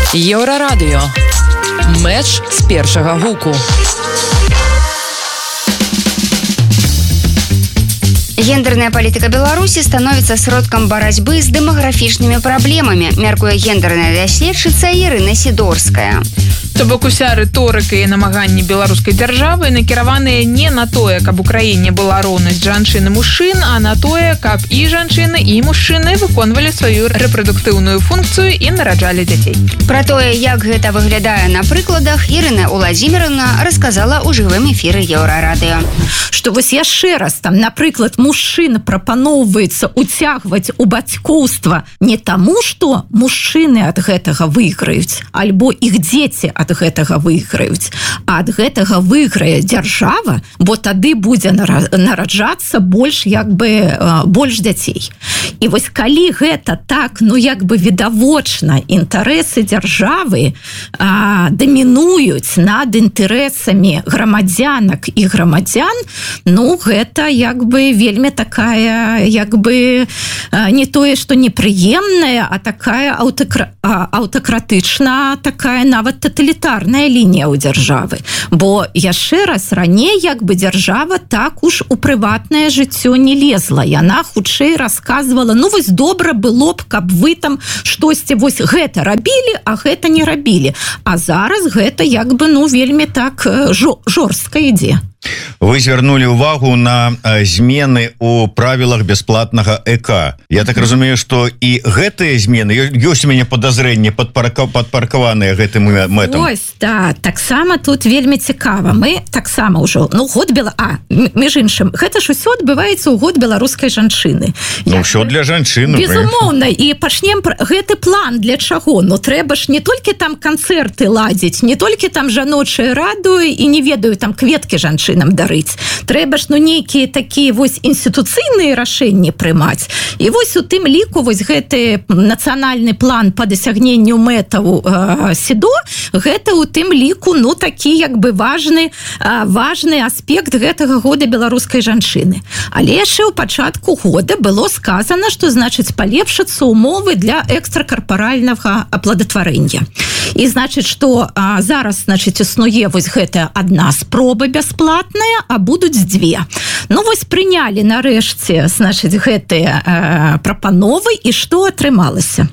Еўрарадыё. Мэч з першага гуку. Гендерная палітыка Беларусі становіцца сродкам барацьбы з дэмаграфічнымі праблемамі, мяркуе гендерная даследчыца Ірына Сідорская. То бок уся рыторыка і намаганні беларускай дзяржавы накіраваныя не на тое, каб у краіне была роўнасць жанчын і мужчын, а на тое, каб і жанчыны, і мужчыны выконвалі сваю рэпрадуктыўную функцыю і нараджалі дзяцей. Пра тое, як гэта выглядае на прыкладах, Ірына Уладзіміровна расказала ў жывым эфіры Еўрарадыё. Што вось яшчэ раз там, напрыклад, мужчына прапаноўваецца уцягваць у бацькоўства не таму, што мужчыны ад гэтага выйграюць, альбо іх дзеці ад гэтага выйграюць, а ад гэтага выйграе дзяржава, бо тады будзе нараджацца больш дзяцей. І вось калі гэта так, відавочна інтарэсы дзяржавы дамінуюць над інтарэсамі грамадзянак і грамадзян, гэта вельмі такая не тое, што непрыемная, а такая аўтакратычна, такая нават тоталітарная лінія ў дзяржавы. Бо яшчэ раз раней дзяржава так уж у прыватнае жыццё не лезла. Яна хутчэй расказвала, добра было б, каб вы там штосьці гэта рабілі, а гэта не рабілі. А зараз гэта вельмі так жорстка ідзе. Вы звярнулі ўвагу на змены у правілах бясплатнага ЭК. Я так разумею, што і гэтыя змены, ёсць у мяне падазрэнне, падпаркаваныя гэтым мэтам. Ось, таксама тут вельмі цікава. Мы таксама ўжо, між іншым, гэта ж усё адбываецца ў год беларускай жанчыны. Ўсё для жанчын. Безумоўна, і пачнем гэты план для чаго? Трэба ж не толькі там канцэрты ладзіць, не толькі там жаночыя радуі і не ведаю, там кветкі жанчын нам дарыць. Трэба ж нейкія такія інстытуцыйныя рашэнні прымаць. І у тым ліку гэты нацыянальны план па дасягненню мэтаў СІДО, гэта у тым ліку такі важны аспект гэтага года беларускай жанчыны. Але яшчэ ў пачатку года было сказана, што палепшацца ўмовы для экстракарпаральнага аплодатварэння. І што зараз існуе гэтая адна спроба бясплатная, а будуць дзве. Прынялі нарэшце гэтыя прапановы, і што атрымалася?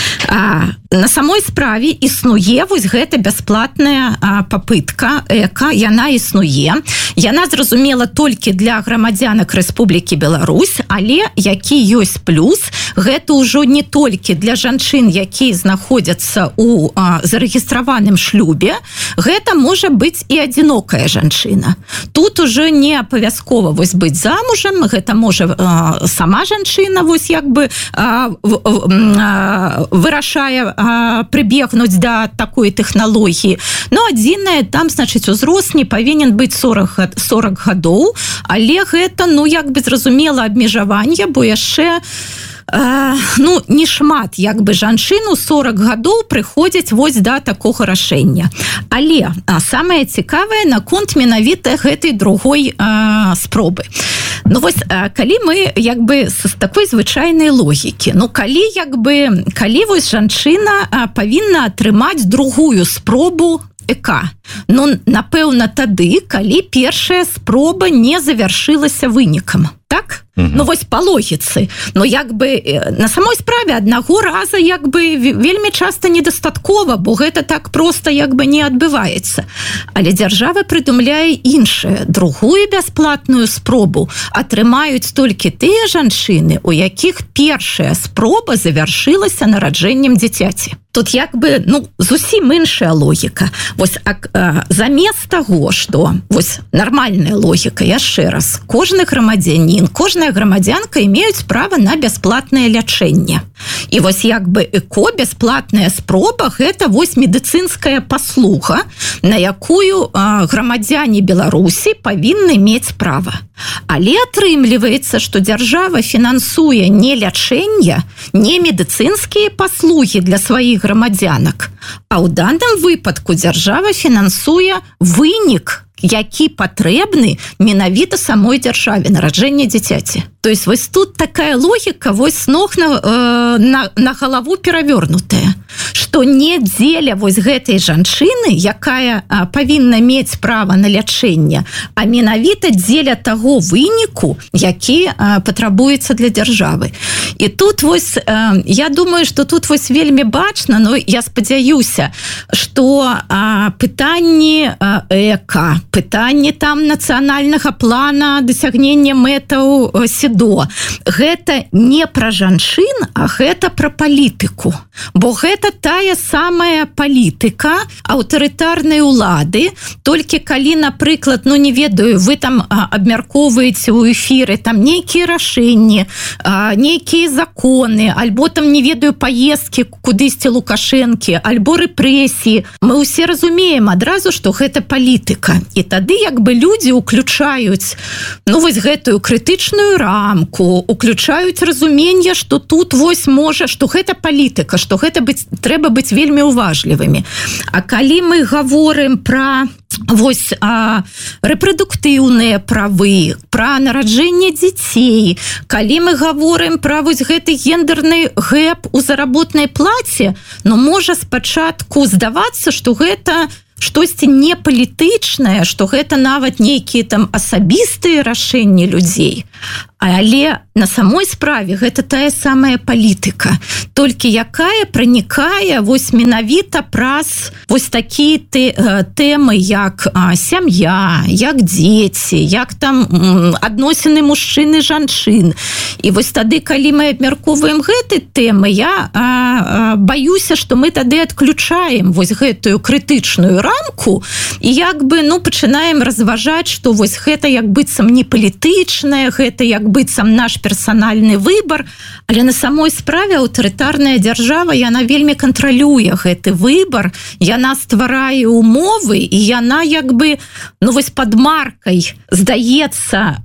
На самой справе існуе гэта бясплатная папытка ЭКА, яна існуе. Яна зразумела толькі для грамадзянак Рэспублікі Беларусь, але які ёсць плюс, гэта ўжо не толькі для жанчын, якія знаходзяцца ў зарэгістраваным шлюбе, гэта можа быць і адзінокая жанчына. Тут уже не абавязкова быць замужам, гэта можа сама жанчына вырашае прыбегнуць да такой тэхналогіі. Адзінае, там, узрост не павінен быць 40 гадоў, але гэта, зразумела, абмежаванне, бо яшчэ не шмат жанчын у 40 гадоў прыходзяць да такога рашэння. Але самае цікавае наконт менавіта гэтай другой спробы. Калі мы з такой звычайнай логікі, калі жанчына павінна атрымаць другую спробу ЭК, напэўна тады, калі першая спроба не завяршылася вынікам. Так? По логіцы. На самой справе аднаго раза вельмі часта недастаткова, бо гэта так проста не адбываецца. Але дзяржава прыдумляе іншае. Другую бясплатную спробу атрымаюць толькі тыя жанчыны, у якіх першая спроба завяршылася нараджэннем дзіцяці. Тут зусім іншая логіка. Замест таго, што нармальная логіка, яшчэ раз, кожны грамадзянін, кожная грамадзянка имеюць права на бясплатнае лячэнне. І эко бясплатная спроба гэта медыцынская паслуга, на якую грамадзяне Беларусі павінны мець права. Але атрымліваецца, што дзяржава фінансуе не лячэнне, не медыцынскія паслугі для сваіх грамадзянак, а ў данным выпадку дзяржава фінансуе вынік, які патрэбны менавіта самой дзяржаве, нараджэнне дзіцяці. То есть тут такая логіка с ног на галаву перавёрнутая, што што не дзеля вось гэтай жанчыны, якая павінна мець права на лячэнне, а менавіта дзеля таго выніку, які патрабуецца для дзяржавы. І тут вось, я думаю, што тут вось вельмі бачна, но я спадзяюся, што пытанні эка, пытанні там нацыянальнага плана дасягнення мэтаў СІДО, гэта не пра жанчын, а гэта пра палітыку. Бо гэта тая самая палітыка аўтарытарнай улады, толькі калі, напрыклад, не ведаю, вы там абмяркоўваеце ў эфіры там нейкія рашэнні, нейкія законы, альбо там, не ведаю, паездкі кудысьці Лукашэнкі, альбо рэпрэсіі. Мы ўсе разумеем адразу, што гэта палітыка. І тады як бы людзі уключаюць вось гэтую крытычную рамку, уключаюць разуменне, што тут вось можа, што гэта палітыка, што гэта трэба быць вельмі уважлівымі. А калі мы гаворым пра вось рэпрадуктыўныя правы, пра нараджэнне дзяцей, калі мы гаворым пра вось гэты гендерны гэп у заработнай плаце, можа спачатку здавацца, што гэта штосьці не палітычнае, што гэта нават нейкія там асабістыя рашэнні людзей. Але на самой справе гэта тая самая палітыка, толькі якая пранікае вось менавіта праз вось такія тэмы, як сям'я, як дзеці, як там адносіны мужчын і жанчын. І вось тады, калі мы абмяркоўваем гэты тэмы, я баюся, што мы тады адключаем вось гэтую крытычную рамку і як бы пачынаем разважаць, што вось гэта як быццам не палітычнае, гэта як быццам наш персанальны выбар, але на самой справе аўтарытарная дзяржава, яна вельмі кантралюе гэты выбар, яна стварае умовы, і яна як бы вось пад маркай, здаецца,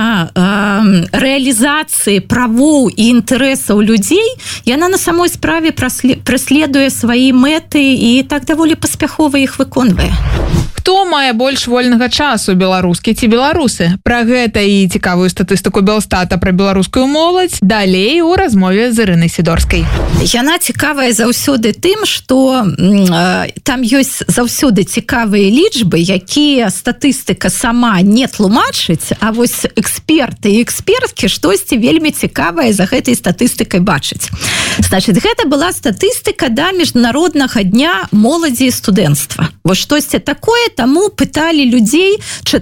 рэалізацыі правоў і інтарэсаў людзей, яна на самой справе праследуе свае мэты і так даволі паспяхова іх выконвае. Хто мае больш вольнага часу, беларускі ці беларусы? Пра гэта і цікавую статыстыку Белстата пра беларускую моладзь далей у размове з Ірынай Сідорскай. Яна цікавая заўсёды тым, што там ёсць заўсёды цікавыя лічбы, якія статыстыка сама не тлумачыць, а вось эксперты і эксперткі штосьці вельмі цікавае за гэтай статыстыкай бачыць. Значыць, гэта была статыстыка да міжнароднага дня моладзі і студэнцтва. Вось штосьці такое, таму пыталі людзей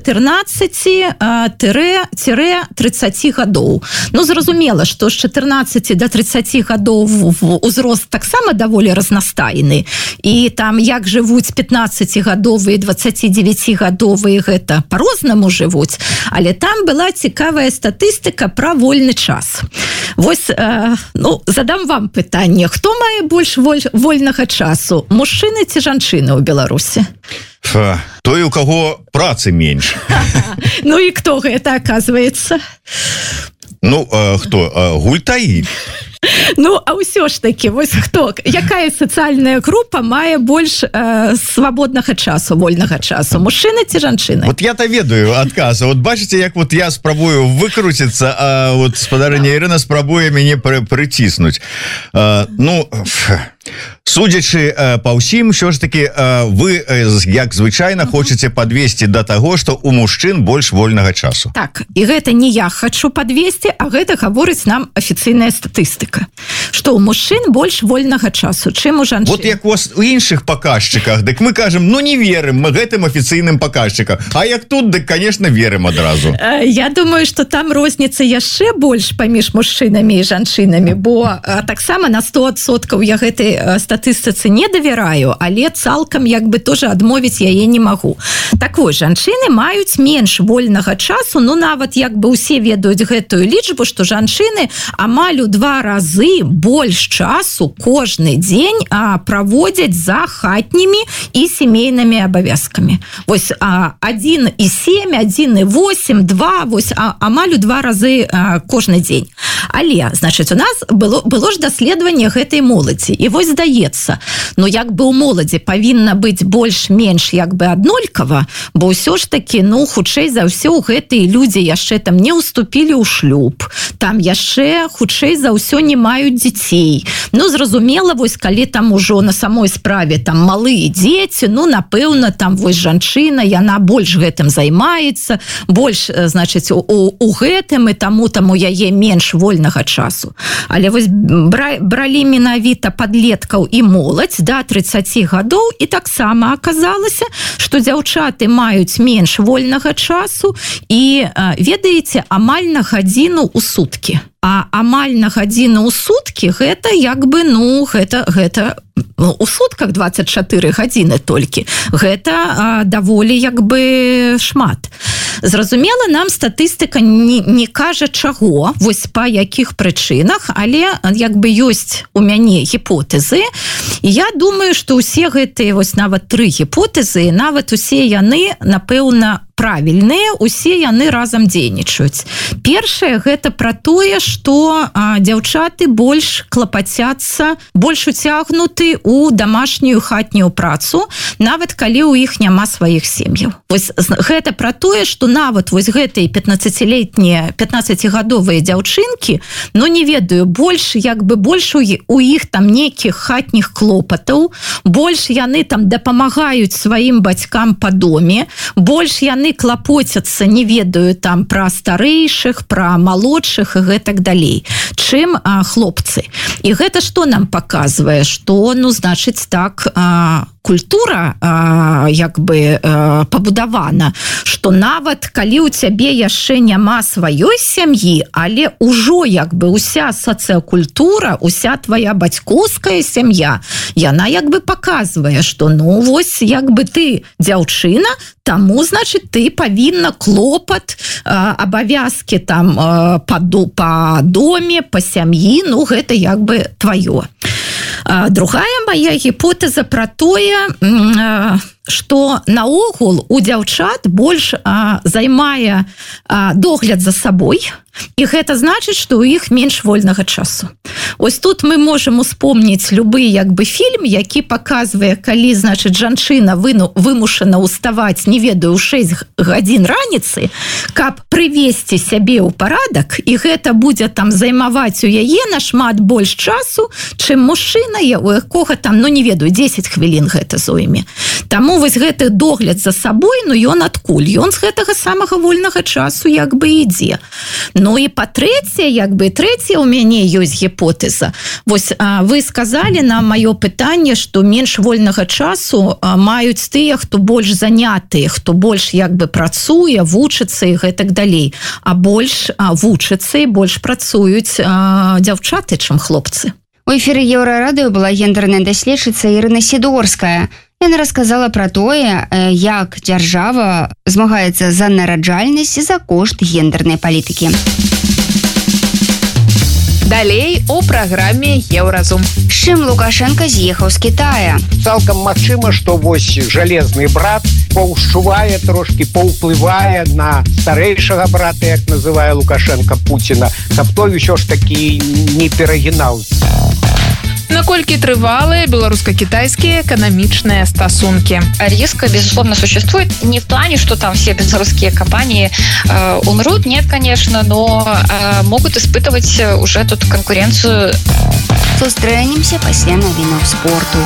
14-30 гадоў. Зразумела, што з 14 до 30 гадоў узрост таксама даволі разнастайны. І там як жывуць 15-гадовыя, 29-гадовыя, гэта па-рознаму жывуць. Але там была цікавая статыстыка пра вольны час. Вось, задам вам пытанне. Хто мае больш вольнага часу? Мужчыны ці жанчыны ў Беларусі? Той, у каго працы менш. І хто гэта аказваецца? Хто? Гультаі. А ўсё ж такі, вось хто, якая сацыяльная група мае больш свабоднага часу, вольнага часу, мужчыны ці жанчыны? Вот я-то ведаю адказ. Вот бачыце, як вот я спрабую выкруціцца, а вот спадарыня Ірына спрабуе мяне прыціснуць. Судзячы па ўсім, ўсё ж таки вы, як звычайна, хочаце падвесці да таго, што у мужчын больш вольнага часу. Так, і гэта не я хочу падвесці, а гэта гаворыць нам афіцыйная статыстыка, што ў мужчын больш вольнага часу, чым у жанчын. Вот як у іншых паказчыках, дык мы кажам, не верым мы гэтым афіцыйным паказчыкам, а як тут, дык, конечно, верым адразу. Я думаю, што там розніца яшчэ больш паміж мужчынамі і жанчынамі, бо таксама на 100% я гэтай статыстыцы не давяраю, але цалкам як бы тоже адмовіць яе не магу. Так вось, жанчыны маюць менш вольнага часу, нават як бы усе ведаюць гэтую лічбу, што жанчыны амаль у 2 разы больш часу кожны дзень праводзяць за хатнімі і сямейнымі абавязкамі. Вось 1,7, 1,8, 2, вось амаль у 2 разы кожны дзень. Але, значыць, у нас было ж даследаванне гэтай моладзі. І вось вось здаецца, ну як бы у моладзі павінна быць больш-менш як бы аднолькава, бо ўсё ж таки, ну хутчэй за ўсё гэтыя людзі яшчэ там не уступілі ў шлюб, там яшчэ хутчэй за ўсё не маюць дзяцей. Ну зразумела, вось калі там ужо на самой справе там малыя дзеці, ну напэўна там вось жанчына, яна больш гэтым займаецца, больш, значыць, у гэтым і таму яе менш вольнага часу. Але вось бралі менавіта падлеткаў і моладзь да 30 гадоў, і таксама аказалася, што дзяўчаты маюць менш вольнага часу і, ведаеце, амаль на гадзіну ў суткі. А амаль на гадзіну ў суткі гэта як бы, ну, гэта у сутках 24 гадзіны толькі. Гэта даволі як бы шмат. Зразумела, нам статыстыка не кажа чаго, вось па якіх прычынах, але як бы ёсць у мяне гіпотэзы. І я думаю, што ўсе гэтыя вось нават 3 гіпотэзы, нават усе яны, напэўна, правільныя, усе яны разам дзейнічаюць. Першае, гэта пра тое, што дзяўчаты больш клапацяцца, больш уцягнуты ў дамашнюю хатнюю працу, нават калі ў іх няма сваіх сем'яў. Вось гэта пра тое, што нават вось гэтыя 15-летнія, 15-гадовыя дзяўчынкі, ну не ведаю, больш у іх там нейкіх хатніх клопатаў, больш яны там дапамагаюць сваім бацькам па доме, больш яны клапоцяцца, не ведаю, там пра старэйшых, пра малодшых і гэтак далей, чым хлопцы. І гэта што нам паказвае? Што, ну, значыць, так, культура як бы пабудавана, што нават калі ў цябе яшчэ няма сваёй сям'і, але ўжо як бы уся сацыякультура, уся твая бацькоўская сям'я, яна як бы паказвае, што ну вось як бы ты дзяўчына, таму, значыць, ты павінна клопат, абавязкі там па доме, па сям'і, ну гэта як бы тваё. Другая моя гіпотэза пра тое, што наогул у дзяўчат больш займае догляд за сабой, і гэта значыць, што ў іх менш вольнага часу. Ось тут мы можам успомніць любы як бы фільм, які паказвае, калі, значыць, жанчына вымушана ўставаць, не ведаю, 6 гадзін раніцы, каб прывесці сябе ў парадак, і гэта будзе там займаваць у яе нашмат больш часу, чым мужчына, у якога там, ну не ведаю, 10 хвілін гэта зойме. Таму вось гэты догляд за сабой, ну ён адкуль? Ён з гэтага самага вольнага часу як бы ідзе. Ну і па-трэцяе, як бы трэцяе у мяне ёсць гіпотэза. Вось вы сказалі на маё пытанне, што менш вольнага часу маюць тыя, хто больш заняты, хто больш як бы працуе, вучыцца і гэтак далей. А больш вучыцца і больш працуюць дзяўчаты, чым хлопцы. У эфіры Еўрарадыё была гендерная даследчыца Ірына Сідорская. Яна расказала пра тое, як дзяржава змагаецца за нараджальнасць і за кошт гендернай палітыкі. Далей у праграме Еўразум. З чым Лукашенко з'ехаў з Китая? Цалкам магчыма, што вось жалезны брат паўшчувае трошкі, паўплывае на старэйшага брата, як называе Лукашенко Пуціна, каб той усё ж такі не перагінаў. Наколькі трывалыя беларуска-китайские экономичные стасунки? Риск, безусловно, существует. Не в плане, что там все белорусские компании умрут, нет, конечно, но могут испытывать уже тут конкуренцию. Сустрэнемся пасля навінаў спорту.